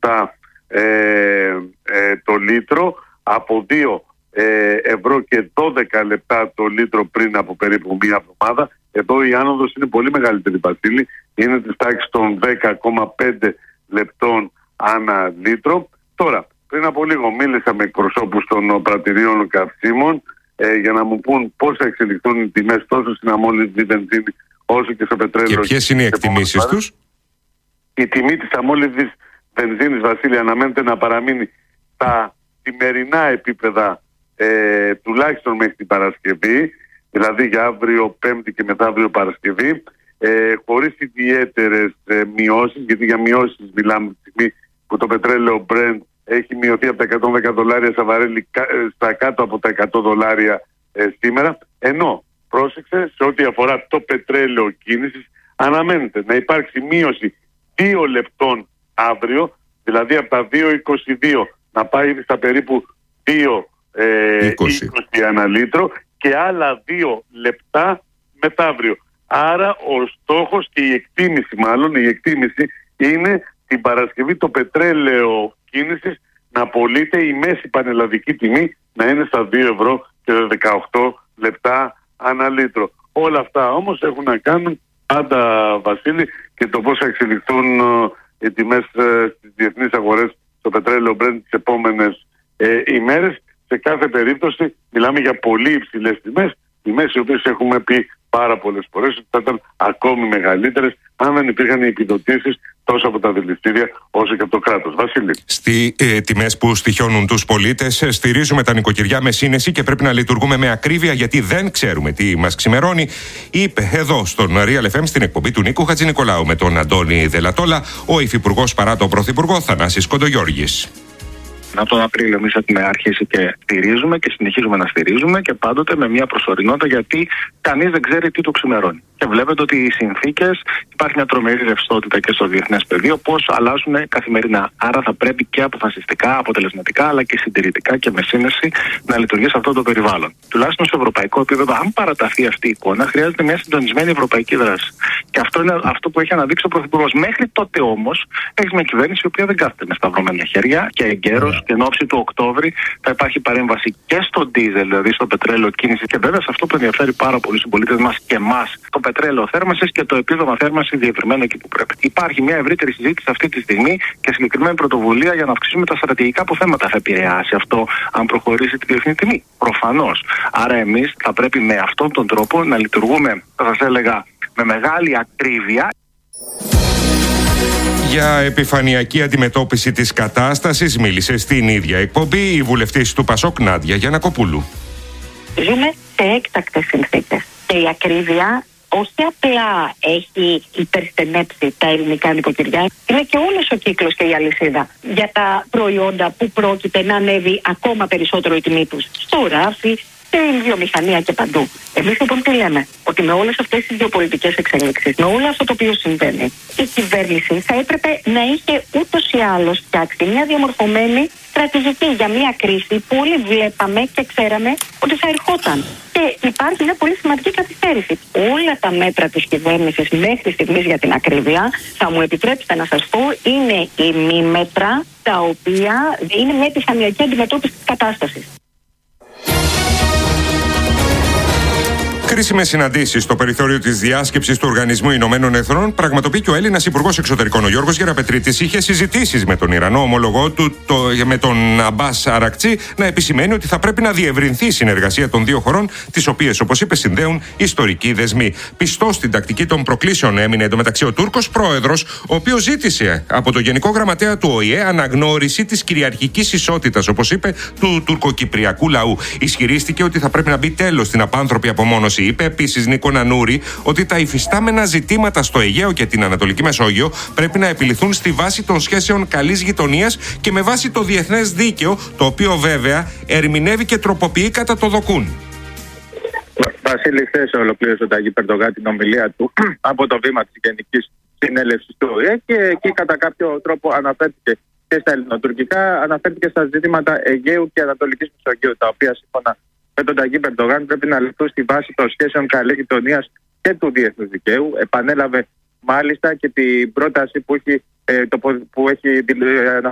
λεπτά το λίτρο, από 2 ευρώ και 12 λεπτά το λίτρο πριν από περίπου μία εβδομάδα. Εδώ η άνοδος είναι πολύ μεγαλύτερη, Βασίλη, είναι της τάξης των 10,5 λεπτών ανά λίτρο. Τώρα, πριν από λίγο μίλησα με εκπροσώπους των πρατηρίων καυσίμων για να μου πούν πώς θα εξελιχθούν οι τιμές τόσο στην αμόλυβδη βενζίνη όσο και στο πετρέλαιο. Και ποιες είναι οι εκτιμήσεις τους? Η τιμή της αμόλυβδης βενζίνης, Βασίλη, αναμένεται να παραμείνει στα σημερινά επίπεδα τουλάχιστον μέχρι την Παρασκευή, δηλαδή για αύριο Πέμπτη και μεθαύριο Παρασκευή, χωρίς ιδιαίτερες μειώσεις, γιατί για μειώσεις μιλάμε τη στιγμή που το πετρέλαιο Brent έχει μειωθεί από τα $110 στα βαρέλι στα κάτω από τα $100 σήμερα. Ενώ, πρόσεξε, σε ό,τι αφορά το πετρέλαιο κίνησης, αναμένεται να υπάρξει μείωση 2 λεπτών αύριο, δηλαδή από τα 2,22 να πάει στα περίπου 2,20 ανά λίτρο και άλλα 2 λεπτά μεθαύριο. Άρα ο στόχος και η εκτίμηση είναι την Παρασκευή το πετρέλαιο κίνησης να πωλείται, η μέση πανελλαδική τιμή να είναι στα 2 ευρώ και 18 λεπτά ανά λίτρο. Όλα αυτά όμως έχουν να κάνουν πάντα, Βασίλη, και το πώς θα εξελιχθούν οι τιμές στις διεθνείς αγορές στο πετρέλαιο Brent τις επόμενες ημέρες. Σε κάθε περίπτωση μιλάμε για πολύ υψηλές τιμές οι οποίες έχουμε πει πάρα πολλές φορές ότι θα ήταν ακόμη μεγαλύτερες αν δεν υπήρχαν οι επιδοτήσεις τόσο από τα δηληστήρια όσο και από το κράτος. Βασίλη. Στις τιμές που στοιχιώνουν τους πολίτες, στηρίζουμε τα νοικοκυριά με σύνεση και πρέπει να λειτουργούμε με ακρίβεια γιατί δεν ξέρουμε τι μας ξημερώνει, είπε εδώ στον Real FM στην εκπομπή του Νίκου Χατζηνικολάου με τον Αντώνη Δελατόλα ο υφυπουργός παρά τον πρωθυπουργό Θανάσης Κοντογιώργης. Από τον Απρίλιο εμείς έχουμε αρχίσει και στηρίζουμε και συνεχίζουμε να στηρίζουμε και πάντοτε με μια προσωρινότητα γιατί κανείς δεν ξέρει τι του ξημερώνει. Και βλέπετε ότι οι συνθήκες, υπάρχει μια τρομερή ρευστότητα και στο διεθνές πεδίο, πώς αλλάζουν καθημερινά. Άρα θα πρέπει και αποφασιστικά, αποτελεσματικά, αλλά και συντηρητικά και με σύνεση να λειτουργεί σε αυτό το περιβάλλον. Τουλάχιστον σε ευρωπαϊκό επίπεδο, αν παραταθεί αυτή η εικόνα, χρειάζεται μια συντονισμένη ευρωπαϊκή δράση. Και αυτό είναι αυτό που έχει αναδείξει ο Πρωθυπουργός. Μέχρι τότε όμως, έχει μια κυβέρνηση η οποία δεν κάθεται με σταυρωμένα χέρια και εγκαίρως και εν ώψη του Οκτώβρη θα υπάρχει παρέμβαση και στο ντίζελ, δηλαδή στο πετρέλαιο κίνηση και βέβαια σε αυτό που ενδιαφέρει πάρα πολύ στους πολίτες μας και εμάς, το πετρέλαιο θέρμανσης και το επίδομα θέρμανσης διευρυμένο εκεί που πρέπει. Υπάρχει μια ευρύτερη συζήτηση αυτή τη στιγμή και συγκεκριμένη πρωτοβουλία για να αυξήσουμε τα στρατηγικά αποθέματα. Θα επηρεάσει αυτό αν προχωρήσει τη διεθνή τιμή? Προφανώς. Άρα εμείς θα πρέπει με αυτόν τον τρόπο να λειτουργούμε, θα σας έλεγα, με μεγάλη ακρίβεια. Για επιφανειακή αντιμετώπιση της κατάστασης μίλησε στην ίδια εκπομπή η βουλευτής του Πασόκ Νάντια Γιαννακοπούλου. Ζούμε σε έκτακτες συνθήκες και η ακρίβεια όχι απλά έχει υπερστενέψει τα ελληνικά νοικοκυριά, είναι και όλος ο κύκλος και η αλυσίδα για τα προϊόντα που πρόκειται να ανέβει ακόμα περισσότερο η τιμή τους. Στο ράφι, στην βιομηχανία και παντού. Εμείς λοιπόν τι λέμε? Ότι με όλες αυτές τις γεωπολιτικές εξέλιξεις, με όλο αυτό το οποίο συμβαίνει, η κυβέρνηση θα έπρεπε να είχε ούτως ή άλλως φτιάξει μια διαμορφωμένη στρατηγική για μια κρίση που όλοι βλέπαμε και ξέραμε ότι θα ερχόταν. Και υπάρχει μια πολύ σημαντική καθυστέρηση. Όλα τα μέτρα της κυβέρνησης μέχρι στιγμής για την ακρίβεια, θα μου επιτρέψετε να σας πω, είναι ημίμετρα τα οποία είναι μια επιφανειακή αντιμετώπιση της κατάστασης. Κρίσιμες συναντήσεις στο περιθώριο της διάσκεψης του Οργανισμού Ηνωμένων Εθνών πραγματοποιεί και ο Έλληνας Υπουργός Εξωτερικών, ο Γιώργος Γεραπετρίτης, είχε συζητήσεις με τον Ιρανό ομολογό του, με τον Αμπάς Αρακτσί, να επισημαίνει ότι θα πρέπει να διευρυνθεί η συνεργασία των δύο χωρών, τις οποίες, όπως είπε, συνδέουν ιστορικοί δεσμοί. Πιστός στην τακτική των προκλήσεων έμεινε εντωμεταξύ ο Τούρκος πρόεδρος, ο οποίος ζήτησε από τον Γενικό Γραμματέα του ΟΗΕ αναγνώριση της κυριαρχικής ισότητας, όπως είπε, του τουρκοκυπριακού λαού. Ισχυρίστηκε ότι θα πρέπει να μπει τέλος στην απάνθρωπη απομόνωση. Είπε επίσης Νίκο Νανούρη ότι τα υφιστάμενα ζητήματα στο Αιγαίο και την Ανατολική Μεσόγειο πρέπει να επιληθούν στη βάση των σχέσεων καλής γειτονίας και με βάση το διεθνές δίκαιο, το οποίο βέβαια ερμηνεύει και τροποποιεί κατά το δοκούν. Βασίλη, χθες ολοκλήρωσε ο Ταγί Ερντογάν την ομιλία του από το βήμα της Γενικής Συνέλευσης του ΟΗΕ και εκεί κατά κάποιο τρόπο αναφέρθηκε και στα ελληνοτουρκικά, αναφέρθηκε στα ζητήματα Αιγαίου και Ανατολικής Μεσογείου, τα οποία σύμφωνα με τον Ταγί Ερντογάν πρέπει να ληφθούν στη βάση των σχέσεων καλής γειτονίας και του διεθνούς δικαίου. Επανέλαβε μάλιστα και την πρόταση που έχει